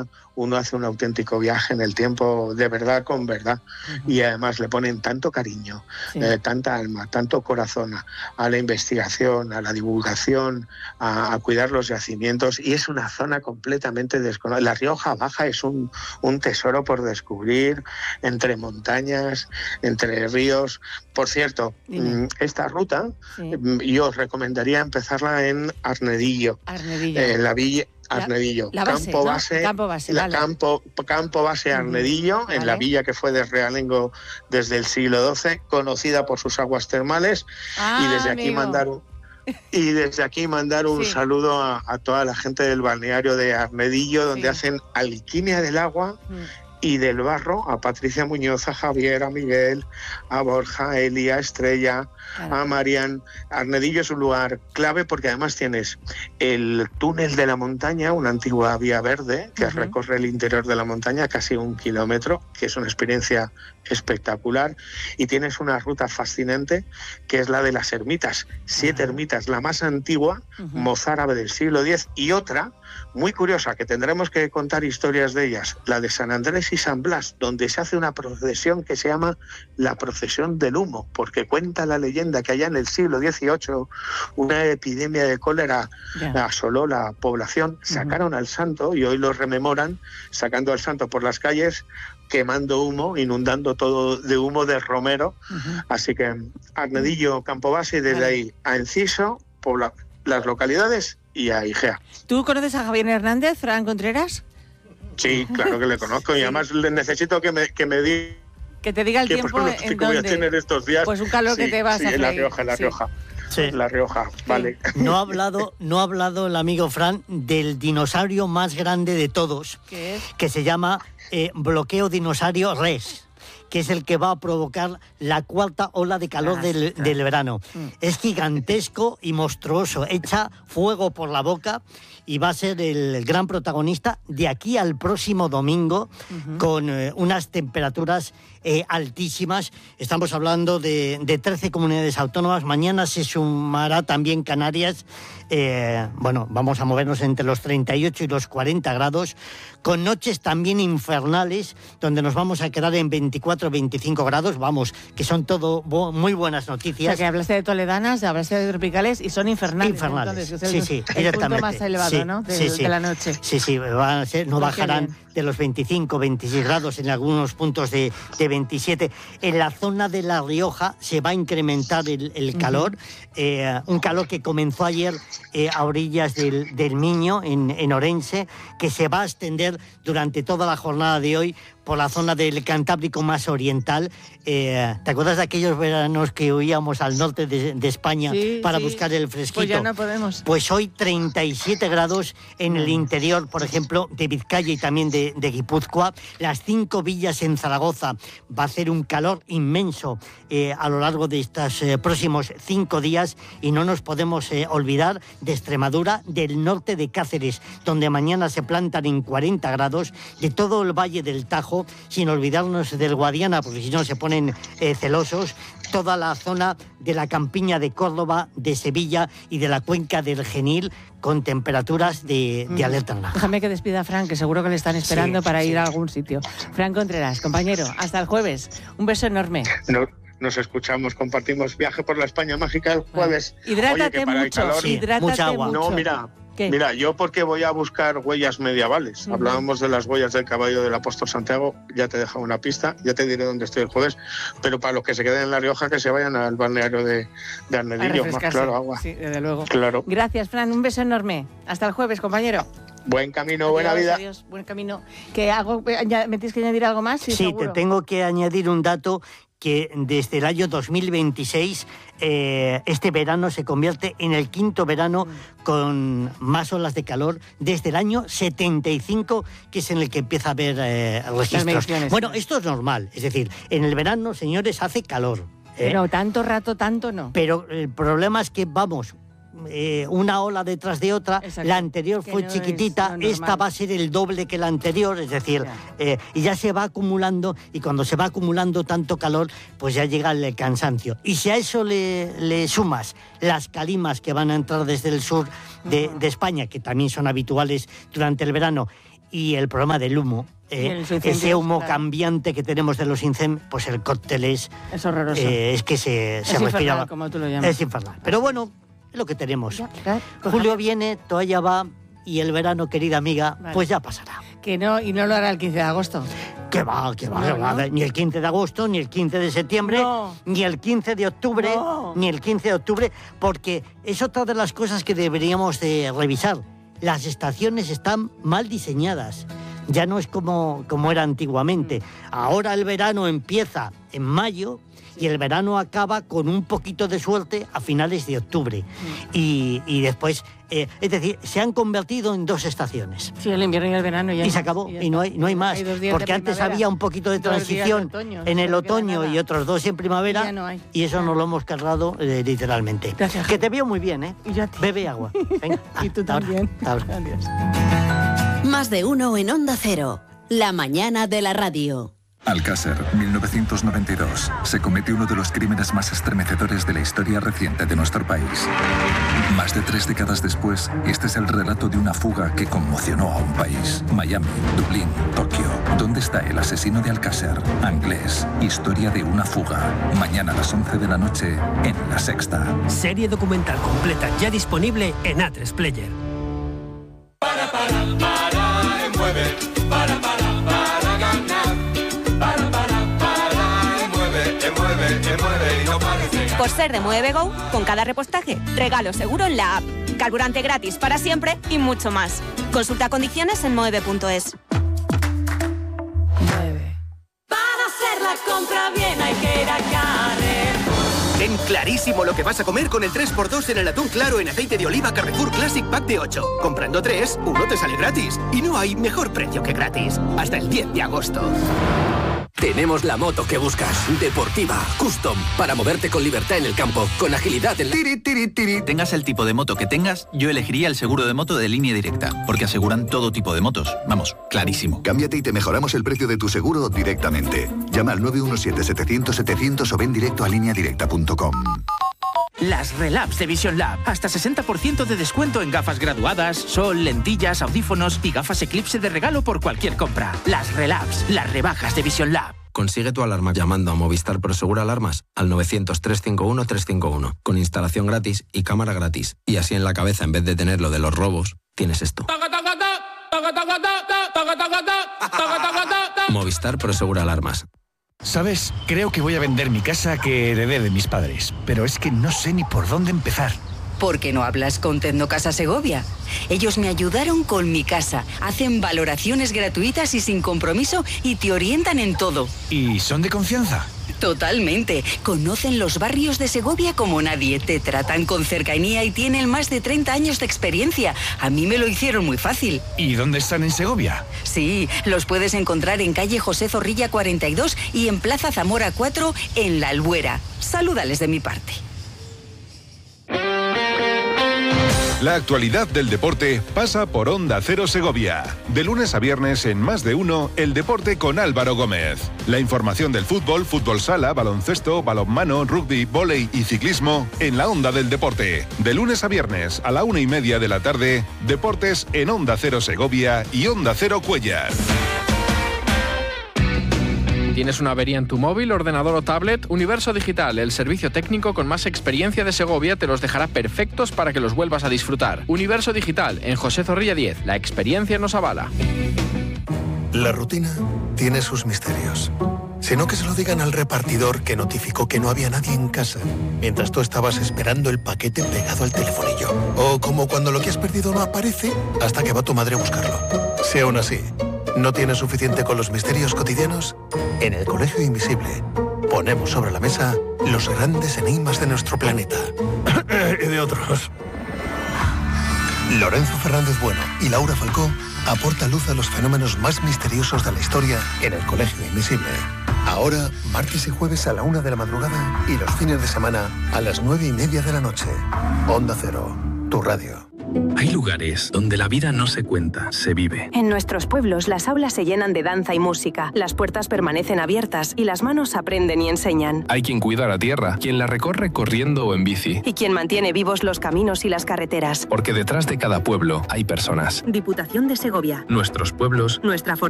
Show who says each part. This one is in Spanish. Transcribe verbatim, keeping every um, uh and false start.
Speaker 1: ruta uno hace un auténtico viaje en el tiempo, de verdad con verdad. Uh-huh. Y además le ponen tanto cariño, sí. eh, tanta alma, tanto corazón a, a la investigación, a la divulgación, a, a cuidar los yacimientos, y es una zona completamente desconocida. La Rioja Baja es un, un tesoro por descubrir, entre montañas, entre ríos. Por cierto, Dime. esta ruta sí. yo os recomendaría empezarla en Arnedillo,
Speaker 2: Arnedillo.
Speaker 1: Eh, la villa Arnedillo,
Speaker 2: la, la base,
Speaker 1: campo,
Speaker 2: ¿no?
Speaker 1: base,
Speaker 2: campo base,
Speaker 1: la
Speaker 2: vale.
Speaker 1: campo, campo base Arnedillo, vale. en la villa que fue de Realengo desde el siglo doce, conocida por sus aguas termales,
Speaker 2: ah,
Speaker 1: y desde
Speaker 2: amigo.
Speaker 1: aquí mandar un, y desde aquí mandar un sí. saludo a, a toda la gente del balneario de Arnedillo, donde sí. hacen alquimia del agua mm. y del barro, a Patricia Muñoz, a Javier, a Miguel, a Borja, a Eli, a Estrella, claro. a Marian. Arnedillo es un lugar clave porque además tienes el túnel de la montaña, una antigua vía verde que uh-huh. recorre el interior de la montaña, casi un kilómetro, que es una experiencia espectacular, y tienes una ruta fascinante que es la de las ermitas, siete uh-huh. ermitas, la más antigua, uh-huh. mozárabe del siglo diez, y otra muy curiosa, que tendremos que contar historias de ellas, la de San Andrés y San Blas, donde se hace una procesión que se llama la procesión del humo, porque cuenta la leyenda que allá en el siglo dieciocho una epidemia de cólera yeah. asoló la población, sacaron uh-huh. al santo, y hoy lo rememoran, sacando al santo por las calles, quemando humo, inundando todo de humo de romero. Uh-huh. Así que Arnedillo, Campo Base, y desde vale. ahí a Enciso, Pobla, las localidades, y a Igea.
Speaker 2: ¿Tú conoces a Javier Hernández, Fran Contreras?
Speaker 1: Sí, claro que le conozco, y sí. además le necesito que me, que me diga...
Speaker 2: Que te diga el tiempo en
Speaker 1: dónde voy a tener estos días.
Speaker 2: Pues un calor
Speaker 1: sí,
Speaker 2: que te vas
Speaker 1: sí,
Speaker 2: a freír.
Speaker 1: en La Rioja, en La
Speaker 2: sí.
Speaker 1: Rioja.
Speaker 3: Sí.
Speaker 1: La Rioja, sí. vale.
Speaker 3: No ha hablado, no ha hablado el amigo Fran del dinosaurio más grande de todos,
Speaker 2: ¿Qué es?
Speaker 3: que se llama eh, Bloqueo Dinosaurio Res, que es el que va a provocar la cuarta ola de calor ah, del, claro. del verano. Mm. Es gigantesco y monstruoso, echa fuego por la boca, y va a ser el gran protagonista de aquí al próximo domingo, uh-huh. con eh, unas temperaturas eh, altísimas. Estamos hablando de, de trece comunidades autónomas. Mañana se sumará también Canarias. Eh, bueno, vamos a movernos entre los treinta y ocho y los cuarenta grados, con noches también infernales, donde nos vamos a quedar en veinticuatro, veinticinco grados. Vamos, que son todo bo- muy buenas noticias.
Speaker 2: O sea, que hablaste de toledanas, hablaste de tropicales, y son infernales.
Speaker 3: Infernales,
Speaker 2: entonces,
Speaker 3: sí,
Speaker 2: el,
Speaker 3: sí,
Speaker 2: el
Speaker 3: directamente.
Speaker 2: punto más elevado,
Speaker 3: sí,
Speaker 2: ¿no? De,
Speaker 3: sí, sí.
Speaker 2: de la noche.
Speaker 3: Sí, sí, van a ser, no
Speaker 2: pues
Speaker 3: bajarán de los veinticinco, veintiséis grados, en algunos puntos de, de veintisiete. En la zona de La Rioja se va a incrementar el, el calor, uh-huh. eh, un calor que comenzó ayer eh, a orillas del, del Miño, en, en Orense, que se va a extender durante toda la jornada de hoy por la zona del Cantábrico más oriental. Eh, ¿Te acuerdas de aquellos veranos que huíamos al norte de, de España sí, para sí. buscar el fresquito?
Speaker 2: Pues ya no podemos.
Speaker 3: Pues hoy treinta y siete grados en el interior, por ejemplo, de Vizcaya y también de, de Guipúzcoa. Las cinco villas en Zaragoza va a hacer un calor inmenso eh, a lo largo de estos eh, próximos cinco días, y no nos podemos eh, olvidar de Extremadura, del norte de Cáceres, donde mañana se plantan en cuarenta grados, de todo el Valle del Tajo, sin olvidarnos del Guadiana, porque si no se ponen eh, celosos, toda la zona de la campiña de Córdoba, de Sevilla y de la cuenca del Genil, con temperaturas de, de alerta naranja.
Speaker 2: Déjame que despida a Fran, que seguro que le están esperando sí, para sí. ir a algún sitio. Fran Contreras, compañero, hasta el jueves. Un beso enorme.
Speaker 1: No. Nos escuchamos, compartimos viaje por la España mágica el jueves.
Speaker 2: Vale. Hidrátate
Speaker 1: Oye,
Speaker 2: mucho,
Speaker 1: calor,
Speaker 3: sí,
Speaker 2: hidrátate
Speaker 3: mucha agua.
Speaker 2: mucho.
Speaker 1: No, mira,
Speaker 2: ¿Qué?
Speaker 1: mira, yo porque voy a buscar huellas medievales. Uh-huh. Hablábamos de las huellas del caballo del apóstol Santiago, ya te he dejado una pista, ya te diré dónde estoy el jueves, pero para los que se queden en La Rioja, que se vayan al balneario de, de Arnedillo, más claro, agua.
Speaker 2: Sí, desde luego.
Speaker 1: Claro.
Speaker 2: Gracias, Fran, un beso enorme. Hasta el jueves, compañero.
Speaker 1: Buen camino,
Speaker 2: adiós,
Speaker 1: buena vida.
Speaker 2: Adiós, buen camino. ¿Qué hago? ¿Me tienes que añadir algo más? Sí,
Speaker 3: sí
Speaker 2: seguro.
Speaker 3: Te tengo que añadir un dato, que desde el año dos mil veintiséis eh, este verano se convierte en el quinto verano con más olas de calor desde el año setenta y cinco, que es en el que empieza a haber eh, registros. Bueno, esto es normal, es decir, en el verano, señores, hace calor. ¿eh?
Speaker 2: Pero tanto rato, tanto no.
Speaker 3: Pero el problema es que vamos... Eh, una ola detrás de otra. Exacto. La anterior fue no chiquitita, esta va a ser el doble que la anterior, es decir, eh, y ya se va acumulando, y cuando se va acumulando tanto calor, pues ya llega el cansancio. Y si a eso le, le sumas las calimas que van a entrar desde el sur de, uh-huh. de España, que también son habituales durante el verano, y el problema del humo. Eh, ese humo claro. cambiante que tenemos de los incendios, pues el cóctel es...
Speaker 2: Es horroroso.
Speaker 3: Eh, es que se,
Speaker 2: es
Speaker 3: se
Speaker 2: infernal,
Speaker 3: respiraba.
Speaker 2: Como tú lo llamas.
Speaker 3: Es infernal. Pero bueno, es lo que tenemos.
Speaker 2: Ya, claro.
Speaker 3: Julio viene, toalla va, y el verano, querida amiga,
Speaker 2: vale.
Speaker 3: pues ya pasará.
Speaker 2: Que no, y no lo hará el quince de agosto.
Speaker 3: Que va, que va,
Speaker 2: no,
Speaker 3: que va.
Speaker 2: ¿no?
Speaker 3: Ni el quince de agosto, ni el quince de septiembre,
Speaker 2: no.
Speaker 3: ni el quince de octubre,
Speaker 2: no.
Speaker 3: ni el quince de octubre, porque es otra de las cosas que deberíamos de revisar. Las estaciones están mal diseñadas. Ya no es como, como era antiguamente. Ahora el verano empieza en mayo y el verano acaba con un poquito de suerte a finales de octubre. Y, y después, eh, es decir, se han convertido en dos estaciones.
Speaker 2: Sí, el invierno y el verano. Ya
Speaker 3: y se acabó, y, y no, hay, no hay más.
Speaker 2: Hay
Speaker 3: porque antes había un poquito de transición de otoño, en el otoño y otros dos en primavera.
Speaker 2: Y, no hay.
Speaker 3: y eso nos lo hemos cargado eh, literalmente.
Speaker 2: Gracias.
Speaker 3: Que te veo muy bien, ¿eh?
Speaker 2: Y yo a ti.
Speaker 3: Bebe agua. Venga.
Speaker 2: Y tú también.
Speaker 3: Ahora, ahora.
Speaker 2: Adiós.
Speaker 4: Más de uno en Onda Cero. La mañana de la radio.
Speaker 5: Alcácer, mil novecientos noventa y dos. Se comete uno de los crímenes más estremecedores de la historia reciente de nuestro país. Más de tres décadas después, este es el relato de una fuga que conmocionó a un país. Miami, Dublín, Tokio. ¿Dónde está el asesino de Alcácer? Anglés. Historia de una fuga. Mañana a las once de la noche en La Sexta.
Speaker 6: Serie documental completa ya disponible en A tres Player.
Speaker 7: Para, para, para, mueve. Para, para, para ganar. Para, para, para, mueve, mueve, mueve y no parece.
Speaker 8: Por ser de Mueve Go, con cada repostaje, regalo seguro en la app. Carburante gratis para siempre y mucho más. Consulta condiciones en moeve punto es.
Speaker 9: Para hacer la compra bien hay que ir a Carrefour.
Speaker 10: Ten clarísimo lo que vas a comer con el tres por dos en el atún claro en aceite de oliva Carrefour Classic Pack de ocho. Comprando tres, uno te sale gratis. Y no hay mejor precio que gratis. Hasta el diez de agosto.
Speaker 11: Tenemos la moto que buscas. Deportiva, custom, para moverte con libertad en el campo, con agilidad en la...
Speaker 12: Tiri, tiri, tiri. Tengas el tipo de moto que tengas, yo elegiría el seguro de moto de Línea Directa, porque aseguran todo tipo de motos. Vamos, clarísimo.
Speaker 13: Cámbiate y te mejoramos el precio de tu seguro directamente. Llama al nueve uno siete, setecientos, setecientos o ven directo a línea directa punto com.
Speaker 14: Las Relabs de Vision Lab. Hasta sesenta por ciento de descuento en gafas graduadas, sol, lentillas, audífonos y gafas Eclipse de regalo por cualquier compra. Las Relabs, las rebajas de Vision Lab.
Speaker 15: Consigue tu alarma llamando a Movistar Prosegur Alarmas al novecientos, trescientos cincuenta y uno, trescientos cincuenta y uno, con instalación gratis y cámara gratis. Y así en la cabeza, en vez de tener lo de los robos, tienes esto. Movistar Prosegur Alarmas.
Speaker 16: ¿Sabes? Creo que voy a vender mi casa que heredé de mis padres, pero es que no sé ni por dónde empezar.
Speaker 17: ¿Por qué no hablas con Tecnocasa Segovia? Ellos me ayudaron con mi casa, hacen valoraciones gratuitas y sin compromiso y te orientan en todo.
Speaker 16: ¿Y son de confianza?
Speaker 17: Totalmente. Conocen los barrios de Segovia como nadie, te tratan con cercanía y tienen más de treinta años de experiencia. A mí me lo hicieron muy fácil.
Speaker 16: ¿Y dónde están en Segovia?
Speaker 17: Sí, los puedes encontrar en calle José Zorrilla cuarenta y dos y en Plaza Zamora cuatro en La Albuera. Salúdales de mi parte.
Speaker 18: La actualidad del deporte pasa por Onda Cero Segovia. De lunes a viernes en Más de Uno, el deporte con Álvaro Gómez. La información del fútbol, fútbol sala, baloncesto, balonmano, rugby, vóley y ciclismo en la Onda del Deporte. De lunes a viernes a la una y media de la tarde, deportes en Onda Cero Segovia y Onda Cero Cuéllar.
Speaker 19: ¿Tienes una avería en tu móvil, ordenador o tablet? Universo Digital, el servicio técnico con más experiencia de Segovia, te los dejará perfectos para que los vuelvas a disfrutar. Universo Digital, en José Zorrilla diez. La experiencia nos avala.
Speaker 20: La rutina tiene sus misterios. Sino que se lo digan al repartidor que notificó que no había nadie en casa mientras tú estabas esperando el paquete pegado al telefonillo. O como cuando lo que has perdido no aparece hasta que va tu madre a buscarlo. Si aún así no tienes suficiente con los misterios cotidianos, en el Colegio Invisible ponemos sobre la mesa los grandes enigmas de nuestro planeta. Y de otros. Lorenzo Fernández Bueno y Laura Falcó aportan luz a los fenómenos más misteriosos de la historia en el Colegio Invisible. Ahora, martes y jueves a la una de la madrugada y los fines de semana a las nueve y media de la noche. Onda Cero, tu radio.
Speaker 21: Hay lugares donde la vida no se cuenta, se vive.
Speaker 22: En nuestros pueblos las aulas se llenan de danza y música, las puertas permanecen abiertas y las manos aprenden y enseñan.
Speaker 21: Hay quien cuida la tierra, quien la recorre corriendo o en bici.
Speaker 22: Y quien mantiene vivos los caminos y las carreteras.
Speaker 21: Porque detrás de cada pueblo hay personas.
Speaker 22: Diputación de Segovia.
Speaker 21: Nuestros pueblos.
Speaker 22: Nuestra fortaleza.